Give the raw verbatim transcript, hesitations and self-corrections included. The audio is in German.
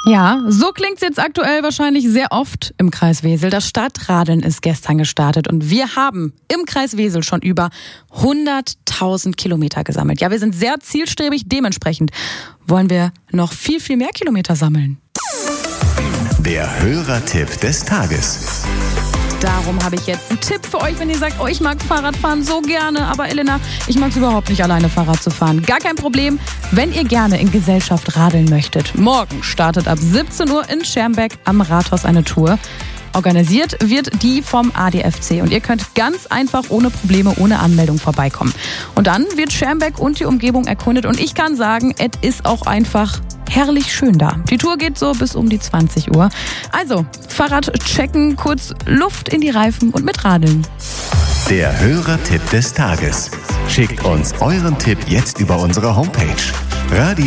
Ja, so klingt's jetzt aktuell wahrscheinlich sehr oft im Kreis Wesel. Das Stadtradeln ist gestern gestartet und wir haben im Kreis Wesel schon über hunderttausend Kilometer gesammelt. Ja, wir sind sehr zielstrebig, dementsprechend wollen wir noch viel, viel mehr Kilometer sammeln. Der Hörertipp des Tages. Darum habe ich jetzt einen Tipp für euch, wenn ihr sagt, oh, ich mag Fahrradfahren so gerne, aber Elena, ich mag es überhaupt nicht, alleine Fahrrad zu fahren. Gar kein Problem, wenn ihr gerne in Gesellschaft radeln möchtet. Morgen startet ab siebzehn Uhr in Schermbeck am Rathaus eine Tour. Organisiert wird die vom A D F C und ihr könnt ganz einfach ohne Probleme, ohne Anmeldung vorbeikommen. Und dann wird Schermbeck und die Umgebung erkundet und ich kann sagen, es ist auch einfach herrlich schön da. Die Tour geht so bis um die zwanzig Uhr. Also, Fahrrad checken, kurz Luft in die Reifen und mitradeln. Der Hörertipp des Tages. Schickt uns euren Tipp jetzt über unsere Homepage. Radio